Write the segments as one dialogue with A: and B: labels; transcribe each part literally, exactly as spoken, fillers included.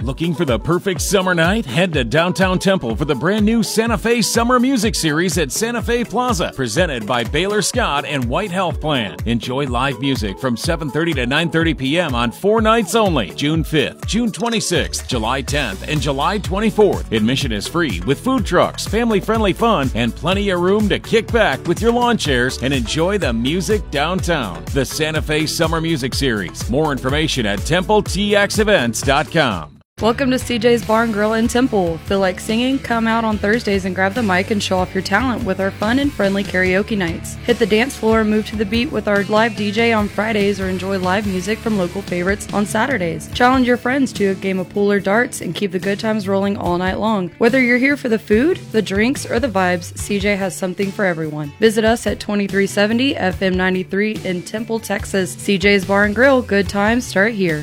A: Looking for the perfect summer night? Head to downtown Temple for the brand new Santa Fe Summer Music Series at Santa Fe Plaza, presented by Baylor Scott and White Health Plan. Enjoy live music from seven thirty to nine thirty p.m. on four nights only, June fifth, June twenty-sixth, July tenth, and July twenty-fourth. Admission is free with food trucks, family-friendly fun, and plenty of room to kick back with your lawn chairs and enjoy the music downtown. The Santa Fe Summer Music Series. More information at temple t x events dot com.
B: Welcome to C J's Bar and Grill in Temple. Feel like singing? Come out on Thursdays and grab the mic and show off your talent with our fun and friendly karaoke nights. Hit the dance floor and move to the beat with our live D J on Fridays, or enjoy live music from local favorites on Saturdays. Challenge your friends to a game of pool or darts and keep the good times rolling all night long. Whether you're here for the food, the drinks, or the vibes, C J has something for everyone. Visit us at twenty-three seventy F M ninety-three in Temple, Texas. C J's Bar and Grill, good times start here.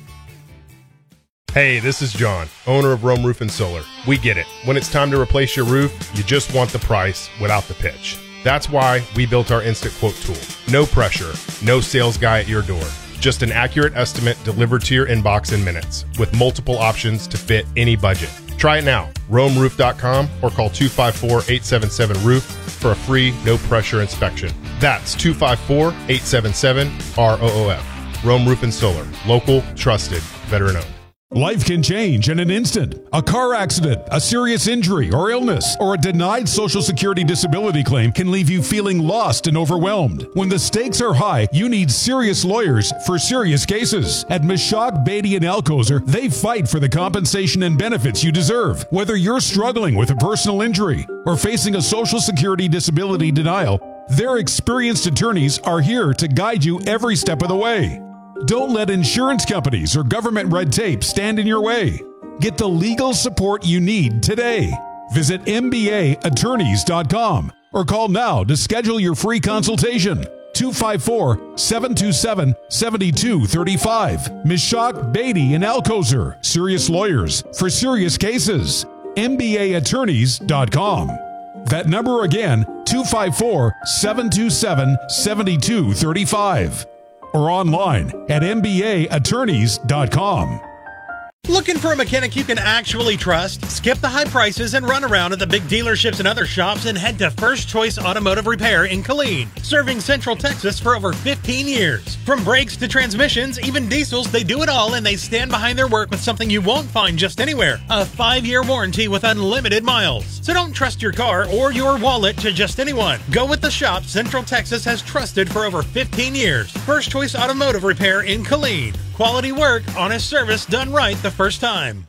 C: Hey, this is John, owner of Rome Roof and Solar. We get it. When it's time to replace your roof, you just want the price without the pitch. That's why we built our Instant Quote tool. No pressure, no sales guy at your door. Just an accurate estimate delivered to your inbox in minutes, with multiple options to fit any budget. Try it now, rome roof dot com, or call two five four, eight seven seven, roof for a free, no-pressure inspection. That's two five four, eight seven seven, R O O F. Rome Roof and Solar. Local, trusted, veteran-owned.
D: Life can change in an instant. A car accident, a serious injury or illness, or a denied Social Security disability claim can leave you feeling lost and overwhelmed. When the stakes are high, you need serious lawyers for serious cases. At Mishak, Beatty and Alcozer, they fight for the compensation and benefits you deserve. Whether you're struggling with a personal injury or facing a Social Security disability denial, their experienced attorneys are here to guide you every step of the way. Don't let insurance companies or government red tape stand in your way. Get the legal support you need today. Visit M B A attorneys dot com or call now to schedule your free consultation. two five four, seven two seven, seven two three five. Mishak, Beatty, and Alcozer. Serious lawyers for serious cases. M B A attorneys dot com. That number again, two five four, seven two seven, seven two three five. Or online at M B A attorneys dot com.
E: Looking for a mechanic you can actually trust? Skip the high prices and run around at the big dealerships and other shops and head to First Choice Automotive Repair in Killeen, serving Central Texas for over fifteen years. From brakes to transmissions, even diesels, they do it all, and they stand behind their work with something you won't find just anywhere: a five-year warranty with unlimited miles. So don't trust your car or your wallet to just anyone. Go with the shop Central Texas has trusted for over fifteen years. First Choice Automotive Repair in Killeen. Quality work, honest service done right the first time.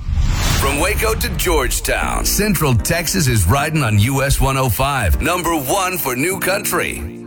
F: From Waco to Georgetown, Central Texas is riding on U S one oh five, number one for new country.